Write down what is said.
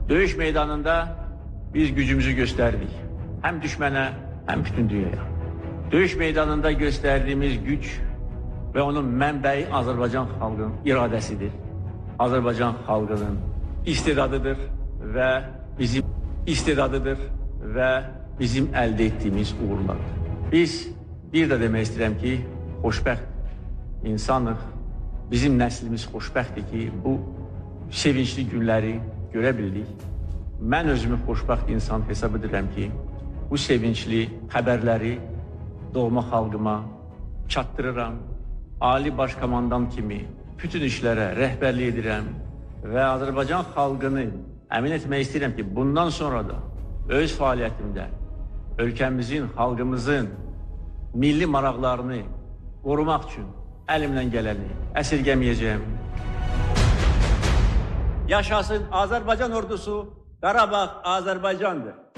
Döyüş meydanında biz gücümüzü gösterdik. Hem düşmana hem bütün dünyaya. Döyüş meydanında gösterdiğimiz güç ve onun mənbəyi Azərbaycan xalqının iradəsidir. Azərbaycan xalqının istedadıdır ve bizim əldə etdiyimiz uğurlardır. Biz bir də demək istəyirəm ki, xoşbəxt insanıq. Bizim nəslimiz xoşbəxtdir ki, bu sevinçli günləri görə bildik. Mən özümü xoşbəxt insan hesab edirəm ki, bu sevinçli xəbərləri doğma xalqıma çatdırıram. Ali Baş Komandan kimi bütün işlərə rəhbərlik edirəm və Azərbaycan xalqını əmin etmək istəyirəm ki, bundan sonra da öz fəaliyyətimdə ölkəmizin, xalqımızın milli maraqlarını qorumaq üçün əlimdən gələni əsirgəməyəcəyəm. Yaşasın Azərbaycan ordusu, Qarabağ Azərbaycandır.